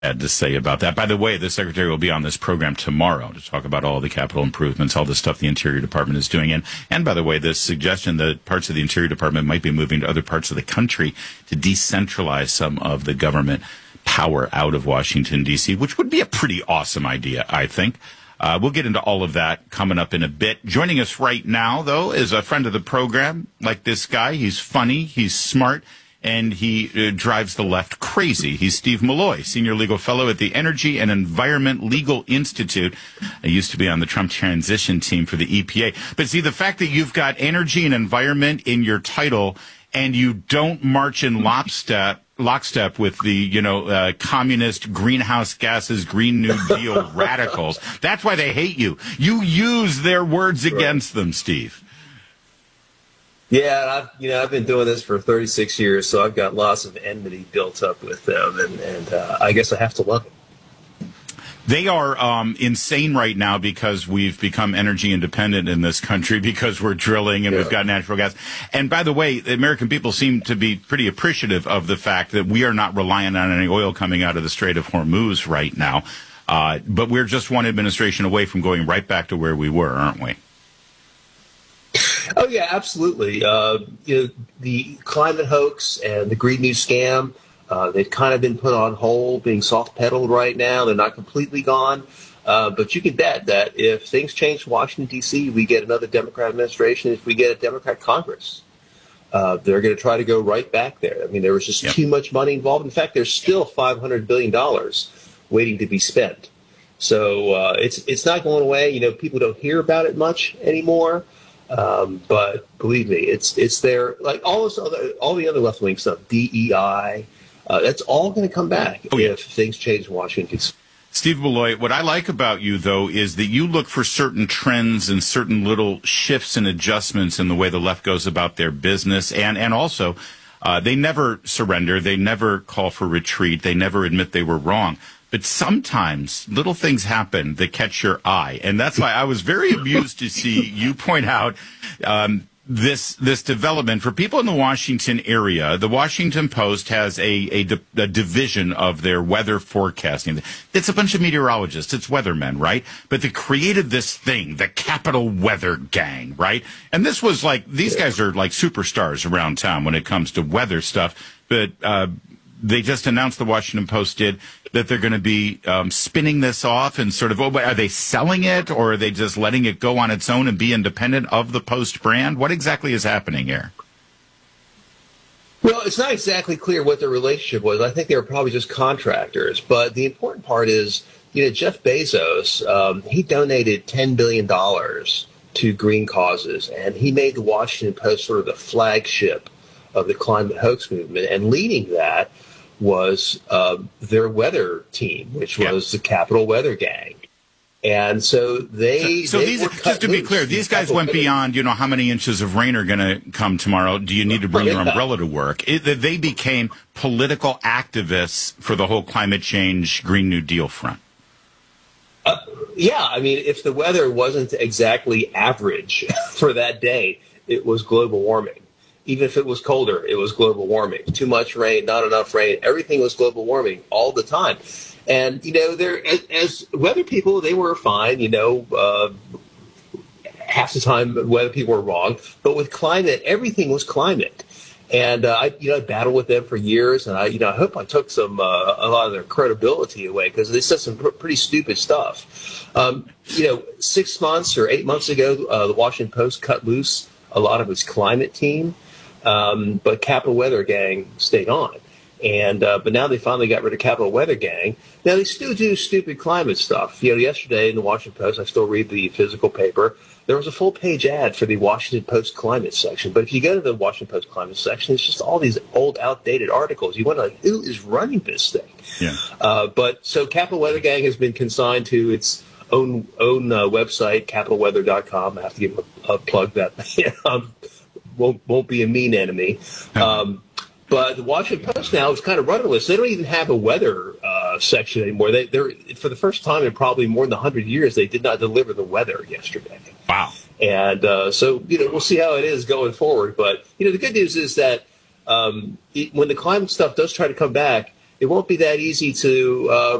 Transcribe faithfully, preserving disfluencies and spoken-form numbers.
had to say about that. By the way, the secretary will be on this program tomorrow to talk about all the capital improvements, all the stuff the Interior Department is doing. And, and by the way, this suggestion that parts of the Interior Department might be moving to other parts of the country to decentralize some of the government power out of Washington, D C, which would be a pretty awesome idea, I think. Uh, we'll get into all of that coming up in a bit. Joining us right now, though, is a friend of the program, like this guy. He's funny, he's smart, and he uh, drives the left crazy. He's Steve Milloy, Senior Legal Fellow at the Energy and Environment Legal Institute. I used to be on the Trump transition team for the E P A. But see, the fact that you've got energy and environment in your title and you don't march in lockstep, lockstep with the, you know, uh, communist greenhouse gases, Green New Deal radicals, that's why they hate you. You use their words against them, Steve. Yeah, I've, you know, I've been doing this for thirty-six years, so I've got lots of enmity built up with them, and, and uh, I guess I have to love it. They are um, insane right now because we've become energy independent in this country because we're drilling and yeah. we've got natural gas. And by the way, the American people seem to be pretty appreciative of the fact that we are not reliant on any oil coming out of the Strait of Hormuz right now. Uh, but we're just one administration away from going right back to where we were, aren't we? Oh, yeah, absolutely. Uh, you know, the climate hoax and the Green New scam, uh, they've kind of been put on hold, being soft-pedaled right now. They're not completely gone. Uh, but you can bet that if things change in Washington, D C, we get another Democrat administration, if we get a Democrat Congress, uh, they're going to try to go right back there. I mean, there was just yep. too much money involved. In fact, there's still five hundred billion dollars waiting to be spent. So uh, it's it's not going away. You know, people don't hear about it much anymore. Um, but believe me, it's it's there. Like all this other, all the other left wing stuff, D E I, uh, that's all going to come back oh, yeah. if things change in Washington. Steve Milloy, what I like about you, though, is that you look for certain trends and certain little shifts and adjustments in the way the left goes about their business, and and also uh, they never surrender, they never call for retreat, they never admit they were wrong. But sometimes little things happen that catch your eye. And that's why I was very amused to see you point out um, this this development. For people in the Washington area, the Washington Post has a, a, di- a division of their weather forecasting. It's a bunch of meteorologists. It's weathermen, right? But they created this thing, the Capital Weather Gang, right? And this was like, these guys are like superstars around town when it comes to weather stuff. But uh, they just announced, the Washington Post did, that they're going to be um, spinning this off and sort of, oh, are they selling it, or are they just letting it go on its own and be independent of the Post brand? What exactly is happening here? Well, it's not exactly clear what their relationship was. I think they were probably just contractors. But the important part is, you know, Jeff Bezos, um, he donated ten billion dollars to green causes, and he made the Washington Post sort of the flagship of the climate hoax movement. And leading that was uh, their weather team, which was yep. the Capital Weather Gang. And so they... So, so they these, just to be clear, these guys went beyond, you know, how many inches of rain are going to come tomorrow? Do you need to bring your umbrella to work? It, they became political activists for the whole climate change, Green New Deal front. Uh, yeah, I mean, if the weather wasn't exactly average for that day, it was global warming. Even if it was colder, it was global warming. Too much rain, not enough rain, everything was global warming all the time. And, you know, there as, as weather people, they were fine, you know, uh, half the time weather people were wrong. But with climate, everything was climate. And, uh, I, you know, I battled with them for years, and I, you know, I hope I took some, uh, a lot of their credibility away, because they said some pr- pretty stupid stuff. Um, you know, six months or eight months ago, uh, the Washington Post cut loose a lot of its climate team. Um, but Capital Weather Gang stayed on. And uh, but now they finally got rid of Capital Weather Gang. Now, they still do stupid climate stuff. You know, yesterday in the Washington Post, I still read the physical paper, there was a full-page ad for the Washington Post climate section. But if you go to the Washington Post climate section, it's just all these old, outdated articles. You wonder, like, who is running this thing? Yeah. Uh, but so Capital Weather Gang has been consigned to its own own uh, website, capital weather dot com. I have to give a, a plug that um, won't won't be a mean enemy. Um, but the Washington Post now is kind of rudderless. They don't even have a weather uh, section anymore. They, they're for the first time in probably more than one hundred years, they did not deliver the weather yesterday. Wow. And uh, so, you know, we'll see how it is going forward. But, you know, the good news is that um, it, when the climate stuff does try to come back, it won't be that easy to uh,